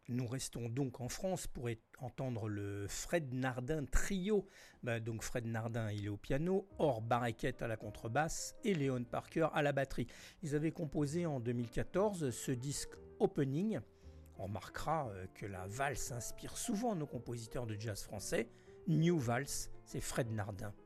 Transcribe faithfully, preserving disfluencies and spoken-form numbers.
Nous restons donc en France pour entendre le Fred Nardin Trio. Bah, donc Fred Nardin, il est au piano, Or Bareket à la contrebasse et Léon Parker à la batterie. Ils avaient composé en deux mille quatorze ce disque Opening. On remarquera que la valse inspire souvent nos compositeurs de jazz français. New Valse, c'est Fred Nardin.